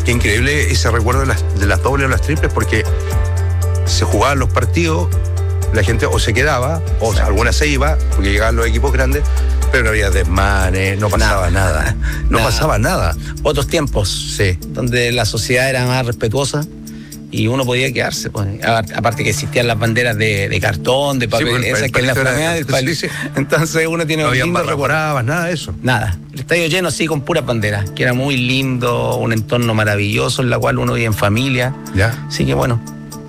Qué increíble ese recuerdo de las dobles o las triples, porque se jugaban los partidos, la gente o se quedaba, o alguna se iba, porque llegaban los equipos grandes, pero no había desmanes, no pasaba nada. No pasaba nada. Otros tiempos, sí, donde la sociedad era más respetuosa y uno podía quedarse, pues. Aparte que existían las banderas de cartón, de papel, sí, esa que es la flamea del país. Sí. Entonces uno tiene... No había barraboradas, nada de eso. Nada. El estadio lleno así con puras banderas, que era muy lindo, un entorno maravilloso en la cual uno vivía en familia. Ya. Así que bueno,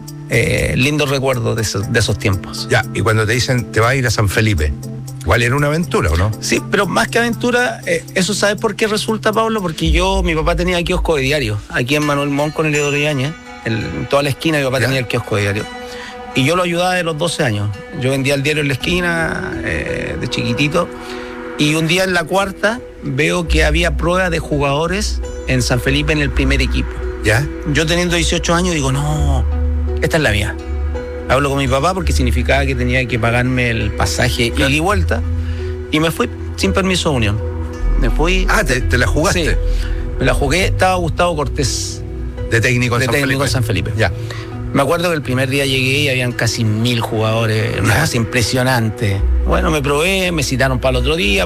lindos recuerdos de esos tiempos. Ya, y cuando te dicen te vas a ir a San Felipe, igual era una aventura, ¿o no? Sí, pero más que aventura, eso ¿sabes por qué resulta, Pablo? Porque mi papá tenía kiosco de diario, aquí en Manuel Montt con el Edo Yáñez, en toda la esquina mi papá tenía el kiosco de diario. Y yo lo ayudaba de los 12 años. Yo vendía el diario en la esquina, de chiquitito. Y un día en la cuarta veo que había pruebas de jugadores en San Felipe en el primer equipo. ¿Ya? Yo teniendo 18 años digo, no, esta es la mía. Hablo con mi papá porque significaba que tenía que pagarme el pasaje ida y vuelta. Y me fui sin permiso de Unión. Me fui... Ah, ¿te la jugaste? Sí, me la jugué. Estaba Gustavo Cortés. De técnico en San Felipe. Ya. Me acuerdo que el primer día llegué y habían casi 1000 jugadores, una cosa impresionante. Bueno, me probé, me citaron para el otro día.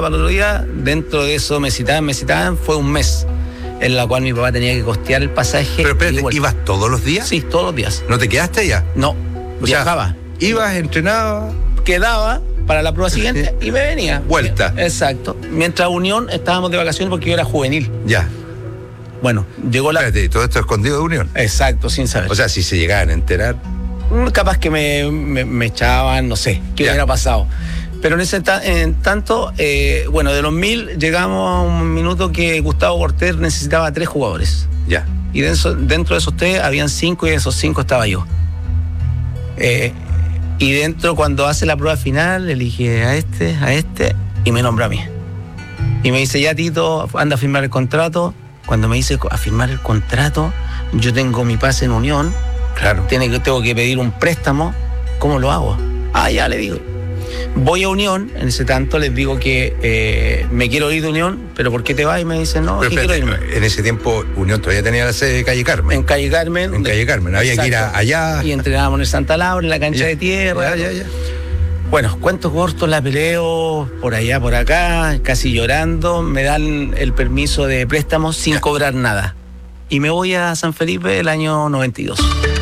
Dentro de eso me citaban, fue un mes en la cual mi papá tenía que costear el pasaje. Pero espérate, ¿ibas todos los días? Sí, todos los días. ¿No te quedaste allá? No, viajaba. Ibas, entrenabas... Quedaba para la prueba siguiente y me venía. Vuelta. Exacto. Mientras Unión estábamos de vacaciones porque yo era juvenil. Ya. Bueno, llegó la... Espérate, todo esto escondido de Unión. Exacto, sin saber. O sea, si se llegaban a enterar... Capaz que me echaban, no sé, qué hubiera pasado. Pero en tanto, bueno, de los 1000 llegamos a un minuto que Gustavo Cortés necesitaba 3 jugadores. Ya. Y dentro de esos 3 habían 5 y de esos 5 estaba yo. Y dentro, cuando hace la prueba final, elige a este y me nombra a mí. Y me dice, ya Tito, anda a firmar el contrato. Cuando me dice a firmar el contrato, yo tengo mi pase en Unión. Claro. Tengo que pedir un préstamo. ¿Cómo lo hago? Ya le digo. Voy a Unión, en ese tanto les digo que me quiero ir de Unión, pero ¿por qué te vas? Y me dicen, no, pero quiero irme. En ese tiempo Unión todavía tenía la sede de Calle Carmen. En Calle Carmen. Había que ir allá. Y entrenábamos en el Santa Laura, en la cancha de tierra. Ya. Bueno, cuentos cortos, la peleo por allá, por acá, casi llorando. Me dan el permiso de préstamo sin cobrar nada. Y me voy a San Felipe el año 92.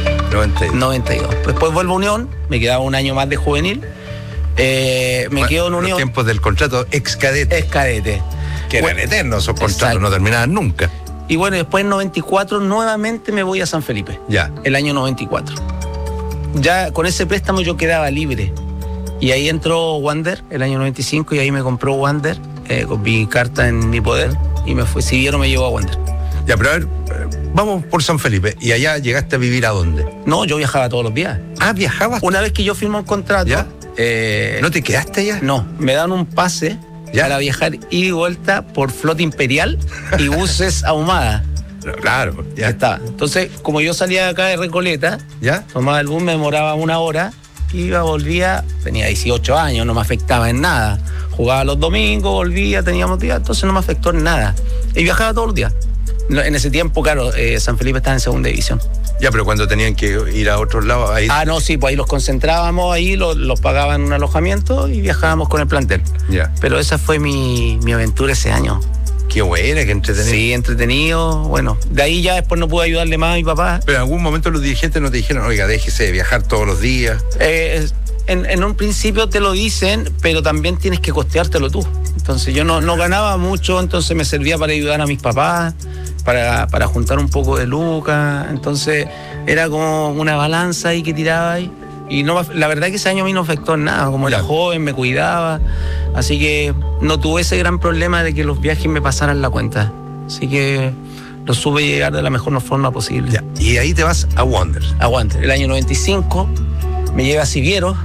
92. Después vuelvo a Unión, me quedaba un año más de juvenil. Quedo en Unión. Los tiempos del contrato ex cadete. Que eran eternos esos contratos, no terminaban nunca. Y bueno, después en 94 nuevamente me voy a San Felipe. Ya. El año 94. Ya con ese préstamo yo quedaba libre. Y ahí entró Wander el año 95 y ahí me compró Wander con mi carta en mi poder y me fue. Si no me llevó a Wander. Ya, pero a ver, vamos por San Felipe. ¿Y allá llegaste a vivir a dónde? No, yo viajaba todos los días. ¿Viajabas? Una vez que yo firmo un contrato. ¿Ya? ¿No te quedaste allá? No, me dan un pase para viajar ida y vuelta por Flota Imperial y buses Ahumada. Claro, ya estaba. Entonces, como yo salía de acá de Recoleta, tomaba el bus, me demoraba 1 hora, iba, volvía, tenía 18 años, no me afectaba en nada. Jugaba los domingos, volvía, teníamos días, entonces no me afectó en nada. Y viajaba todos los días. En ese tiempo, claro, San Felipe estaba en segunda división. Ya, pero cuando tenían que ir a otros lados... Ahí... no, sí, pues ahí los concentrábamos, ahí los pagaban un alojamiento y viajábamos con el plantel. Ya. Pero esa fue mi aventura ese año. Qué buena, qué entretenido. Sí, entretenido. Bueno, de ahí ya después no pude ayudarle más a mi papá. Pero en algún momento los dirigentes no te dijeron, oiga, déjese de viajar todos los días. En un principio te lo dicen, pero también tienes que costeártelo tú. Entonces yo no ganaba mucho, entonces me servía para ayudar a mis papás, para juntar un poco de lucas. Entonces era como una balanza ahí que tiraba ahí. Y la verdad que ese año a mí no afectó en nada. Como era joven, me cuidaba. Así que no tuve ese gran problema de que los viajes me pasaran la cuenta. Así que lo supe llegar de la mejor forma posible. Ya. Y ahí te vas a Wander. A Wander. El año 95 me lleva a Siviero.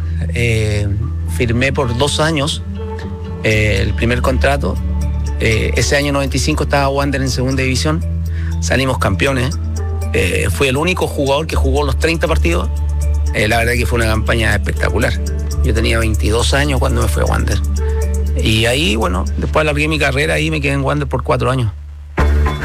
Firmé por 2 años el primer contrato. Ese año 95 estaba Wander en segunda división. Salimos campeones. Fui el único jugador que jugó los 30 partidos. La verdad que fue una campaña espectacular. Yo tenía 22 años cuando me fui a Wander. Y ahí, bueno, después alargué mi carrera y me quedé en Wander por 4 años.